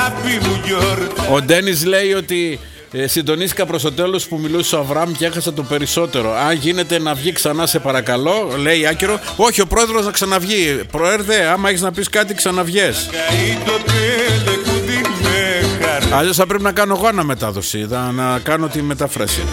Ο Ντένις λέει ότι συντονίστηκα προς το τέλος που μιλούσε ο Αβραάμ και έχασα το περισσότερο. Αν γίνεται να βγει ξανά, σε παρακαλώ, λέει άκυρο. Όχι, ο πρόεδρος να ξαναβγεί. Προέρδε, άμα έχεις να πεις κάτι, ξαναβγες. Αλλιώς θα πρέπει να κάνω εγώ αναμετάδοση, να κάνω τη μεταφράση.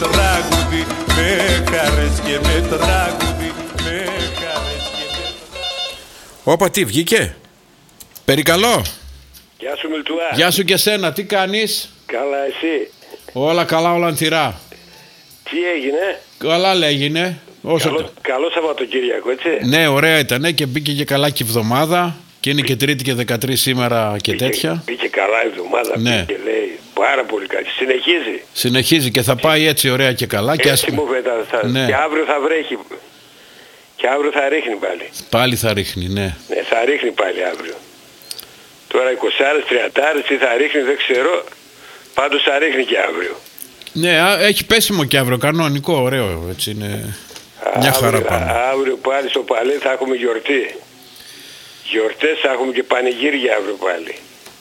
Όπα, τι βγήκε? Περικαλώ. Γεια σου Μιλτουά. Γεια σου και σένα, τι κάνεις? Καλά, εσύ? Όλα καλά, όλα αντιρά. Τι έγινε? Καλά λέγινε. Καλό Σαββατοκύριακο, έτσι? Ναι, ωραία ήταν και μπήκε και καλά και η εβδομάδα. Και είναι και Τρίτη και 13 σήμερα και τέτοια. Μπήκε καλά η εβδομάδα, ναι. Μπήκε, λέει, πάρα πολύ καλά. Συνεχίζει. Συνεχίζει και θα πάει έτσι ωραία και καλά. Έτσι και μου φέτα, ναι. Και αύριο θα βρέχει. Και αύριο θα ρίχνει πάλι. Πάλι θα ρίχνει, ναι. Ναι, θα ρίχνει πάλι αύριο. Τώρα 20-30 τι θα ρίχνει δεν ξέρω. Πάντως θα ρίχνει και αύριο. Ναι, έχει πέσιμο και αύριο, κανονικό, ωραίο, έτσι είναι. Μια χαρά πάμε. Αύριο πάλι στο παλέ θα έχουμε γιορτή. Γιορτές θα έχουμε και πανηγύρια αύριο πάλι.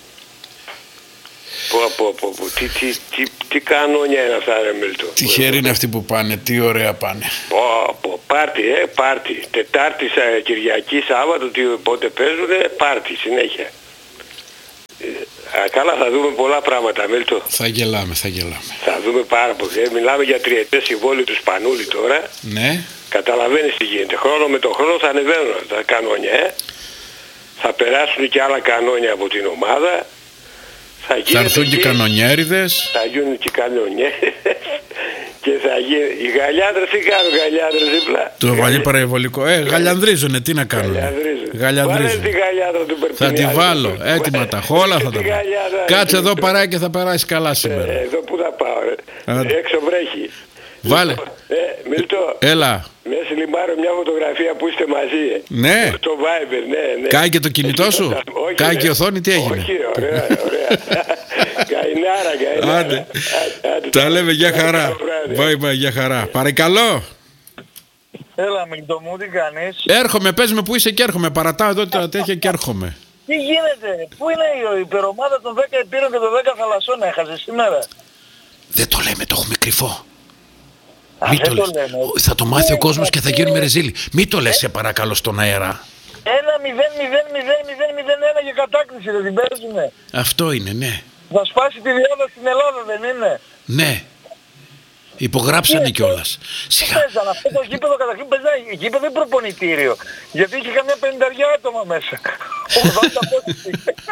Τι κανόνια είναι αυτά, ρε Μίλτο. Τυχεροί είναι αυτοί που πάνε, τι ωραία πάνε. Πάρτι. Τετάρτη, Κυριακή, Σάββατο, πότε παίζουνε, πάρτι συνέχεια. Καλά, θα δούμε πολλά πράγματα, Μίλτο. Θα γελάμε. Θα δούμε πάρα πολύ. Μιλάμε για τριετές συμβόλαιο του Σπανούλη τώρα. Ναι. Καταλαβαίνεις τι γίνεται. Χρόνο με το χρόνο θα ανεβαίνουν τα κανόνια, Θα περάσουν και άλλα κανόνια από την ομάδα. Θα έρθουν και κανονιέριδες. Θα γίνουν και κανονιέριδες. Και θα γίνει. Οι γαλιάδρες τι κάνουν, γαλιάδρες δίπλα? Το βαλί παραβολικό. Γαλιανδρίζουνε, τι να κάνουν. Γαλιανδρίζουν. Θα τη βάλω. Έτοιμα τα χόλα θα τα βάλω. Κάτσε εδώ παρά και θα περάσει καλά σήμερα. Εδώ που θα πάω. Έξω βρέχει. Βάλε. Μιλτό. Έλα. Με σλιμάρω μια φωτογραφία που είστε μαζί. Ναι. Στο Viber, ναι. Κάει και το κινητό σου? Κάει και η οθόνη, τι έγινε? Όχι, ωραία. Καηνάρα. Άντε. Τα λέμε, για χαρά. Bye, για χαρά. Παρακαλώ. Έλα Μιλτό μου, τι κάνεις? Έρχομαι, πες με που είσαι και έρχομαι. Παρατάω εδώ τα τέτοια και έρχομαι. Τι γίνεται? Πού είναι η υπερομάδα των 10 Επίρων και των 10 Θαλασσών? Έχασε σήμερα? Δεν το λέμε, το έχουμε κρυφό. Μη το λες. Θα το μάθει ο κόσμος και θα γίνουμε ρεζίλοι. Μη το λες, σε παρακαλώ, στον αέρα. 1-0-0-0-0-0-1 για κατάκριση, δεν την παίζουνε. Αυτό είναι, ναι. Θα σπάσει τη διάδα στην Ελλάδα, δεν είναι? Ναι. Υπογράψανε κιόλας. Σιγά. Παίζανε αυτό το γήπεδο, καταρχήν παίζανε γήπεδο ή προπονητήριο? Γιατί είχε καμιά 50 άτομα μέσα. 80 πόσοι.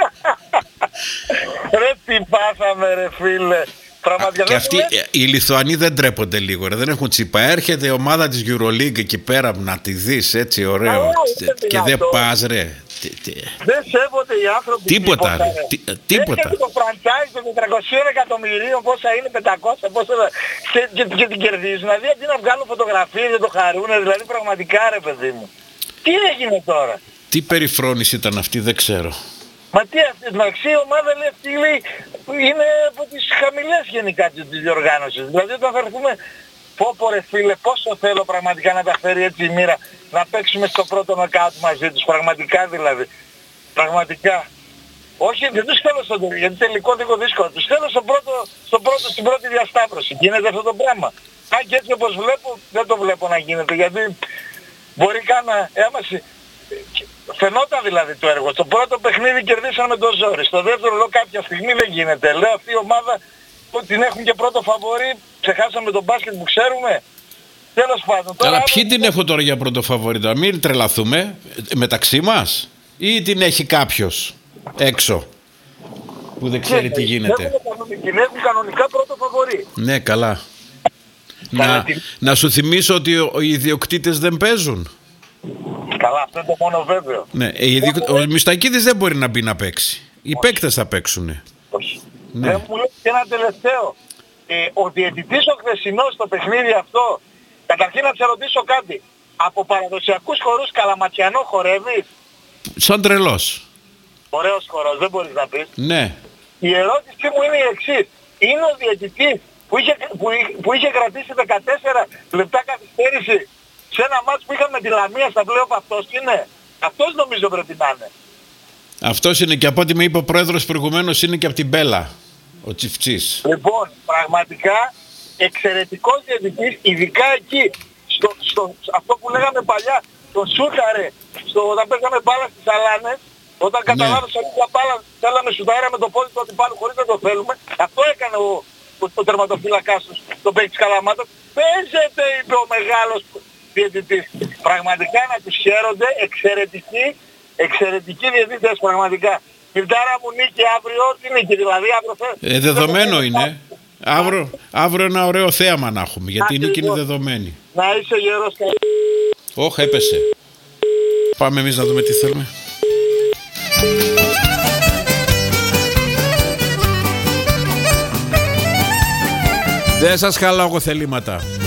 Ρε τι πάθαμε ρε φίλε. Και αυτοί οι Λιθουανοί δεν τρέπονται λίγο, ρε. Δεν έχουν τσίπα. Έρχεται η ομάδα της EuroLeague εκεί πέρα να τη δεις, έτσι ωραίο. Και δεν πας, ρε. Δεν σέβονται οι άνθρωποι. Τίποτα, ρε. Τίποτα. Έρχεται το franchise των 400 εκατομμυρίων, πόσα είναι, 500, πόσα. Και την κερδίζουν. Δηλαδή αντί να βγάλουν φωτογραφίες δεν το χαρούνε. Δηλαδή πραγματικά, ρε παιδί μου. Τι έγινε τώρα? Τι περιφρόνηση ήταν αυτή, δεν ξέρω. Μα τι αυτή, μεταξύ η ομάδα λέει αυτή λέει, είναι από τις χαμηλές γενικά της διοργάνωσης. Δηλαδή όταν θα έρθουμε, πω ρε φίλε, πόσο θέλω πραγματικά να τα φέρει έτσι η μοίρα, να παίξουμε στο πρώτο νοκάουτ μαζί τους, πραγματικά δηλαδή. Πραγματικά. Όχι, δεν τους θέλω στον τελικό, γιατί τελικό λίγο δύσκολο. Τους θέλω στην πρώτη διασταύρωση. Γίνεται αυτό το πράγμα. Αν και έτσι όπως βλέπω, δεν το βλέπω να γίνεται, γιατί μπορεί κάνα έμαση. Φαινόταν δηλαδή το έργο. Στο πρώτο παιχνίδι κερδίσαμε το ζόρι. Στο δεύτερο λέω κάποια στιγμή δεν γίνεται. Λέω αυτή η ομάδα που την έχουν και πρώτο φαβορί, ξεχάσαμε τον μπάσκετ που ξέρουμε. Τέλος πάντων. Αλλά ποιοι την έχουν τώρα για πρώτο φαβορί? Μην τρελαθούμε μεταξύ μας. Ή την έχει κάποιος έξω που δεν ξέρει τι γίνεται? Την έχουν κανονικά πρώτο φαβορί. Ναι, καλά. Να σου θυμίσω ότι οι ιδιοκτήτες δεν παίζουν. Καλά, αυτό είναι το μόνο βέβαιο. Ναι, ο Μιστακίδης δεν μπορεί να μπει να παίξει. Οι παίκτες θα παίξουνε. Όχι. Ναι. Δεν μου λέει και ένα τελευταίο. Ο διαιτητής ο χθεσινός στο παιχνίδι αυτό, καταρχήν να σε ρωτήσω κάτι. Από παραδοσιακούς χορούς καλαματιανό χορεύεις? Σαν τρελός. Ωραίος χορός, δεν μπορείς να πεις. Ναι. Η ερώτηση μου είναι η εξής. Είναι ο διαιτητής που είχε κρατήσει 14 λεπτά καθυστέρηση σε ένα μάτς που είχαμε τη Λαμία στα πλέον αυτός είναι? Αυτός νομίζω πρέπει να είναι. Αυτός είναι, και από ό,τι με είπε ο πρόεδρος προηγουμένως, είναι και από την Μπέλα, ο Τσιφτσής. Λοιπόν, πραγματικά εξαιρετικός διαιτητής, ειδικά εκεί, αυτό που λέγαμε παλιά, το σούταρε, όταν παίζαμε μπάλα στις Αλάνες, όταν καταλάβαμε ότι τα μπάλα θέλαμε σούταρα με το πόδι του αντιπάλου χωρίς να το θέλουμε, αυτό έκανε ο τερματοφύλακας του, τον παίκτη της Καλαμάτας. Παίζεται, είπε ο μεγάλος διαιτητής. Πραγματικά να τους χαίρονται, εξαιρετικοί διαιτητές, πραγματικά. Μιλτάρα μου νίκη αύριο, τι νίκη δηλαδή, αύριο δεδομένο είναι. Αύριο ένα ωραίο θέαμα να έχουμε, γιατί η νίκη είναι δεδομένη. Να είσαι γερός. Όχι, έπεσε. Πάμε εμείς να δούμε τι θέλουμε. Δεν σας χαλάω εγώ θελήματα.